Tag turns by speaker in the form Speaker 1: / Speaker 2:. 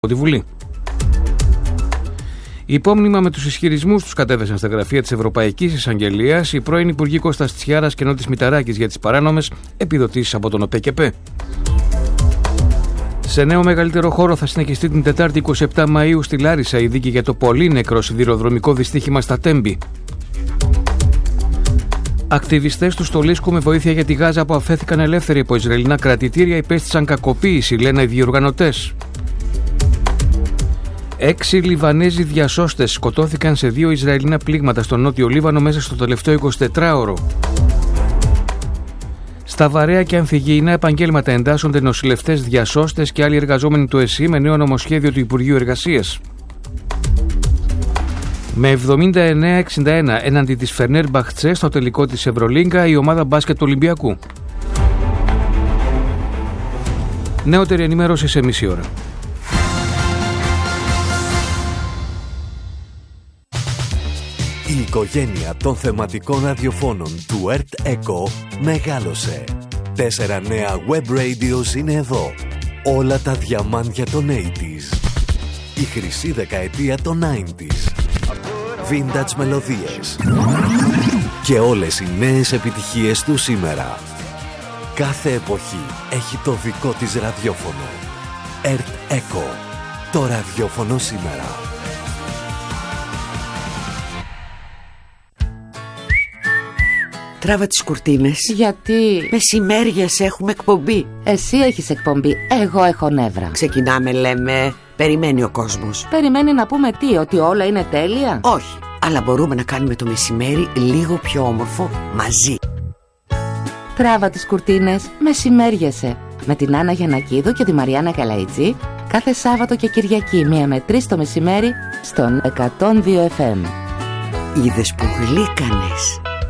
Speaker 1: από τη Βουλή. Υπόμνημα με τους ισχυρισμούς τους κατέθεσαν στα γραφεία της Ευρωπαϊκής Εισαγγελίας η πρώην Υπουργή Κώστας Τσιάρας και Νότης Μηταράκης για τις παράνομες επιδοτήσεις από τον ΟΠΕΚΕΠΕ. Σε νέο μεγαλύτερο χώρο θα συνεχιστεί την Τετάρτη 27 Μαΐου στη Λάρισα η δίκη για το πολύ νεκρό σιδηροδρομικό δυστύχημα στα Τέμπη. Ακτιβιστές του Στολίσκου με βοήθεια για τη Γάζα που αφέθηκαν ελεύθεροι από Ισραηλινά κρατητήρια υπέστησαν κακοποίηση, λένε οι διοργανωτές. 6 Λιβανέζοι διασώστες σκοτώθηκαν σε 2 Ισραηλινά πλήγματα στο Νότιο Λίβανο μέσα στο τελευταίο 24ωρο. Στα βαρέα και αμφιγεϊνά επαγγέλματα εντάσσονται νοσηλευτές, διασώστες και άλλοι εργαζόμενοι του ΕΣΥ με νέο νομοσχέδιο του Υπουργείου Εργασίας. Με 79-61 έναντι της Φερνέρ Μπαχτσέ στο τελικό της Ευρωλίγκα η ομάδα μπάσκετ του Ολυμπιακού. Νεότερη ενημέρωση σε μισή ώρα.
Speaker 2: Η οικογένεια των θεματικών ραδιοφώνων του ΕΡΤ ΕΚΟ μεγάλωσε. 4 νέα web radios είναι εδώ. Όλα τα διαμάντια των 80s. Η χρυσή δεκαετία των 90s. Vintage μελωδίες. Και όλες οι νέες επιτυχίες του σήμερα. Κάθε εποχή έχει το δικό της ραδιόφωνο. ΕΡΤ ΕΚΟ. Το ραδιόφωνο σήμερα.
Speaker 3: Τράβα τις κουρτίνες.
Speaker 4: Γιατί?
Speaker 3: Μεσημέριες έχουμε εκπομπή.
Speaker 4: Εσύ έχεις εκπομπή, εγώ έχω νεύρα.
Speaker 3: Ξεκινάμε λέμε, περιμένει ο κόσμος.
Speaker 4: Περιμένει να πούμε τι, ότι όλα είναι τέλεια?
Speaker 3: Όχι, αλλά μπορούμε να κάνουμε το μεσημέρι λίγο πιο όμορφο μαζί.
Speaker 4: Τράβα τις κουρτίνες, μεσημέριεσαι. Με την Άννα Γιαννακίδου και τη Μαριάννα Καλαϊτζή κάθε Σάββατο και Κυριακή 1 με 3 το μεσημέρι στον 102 FM.
Speaker 3: Είδες που γλύκανες.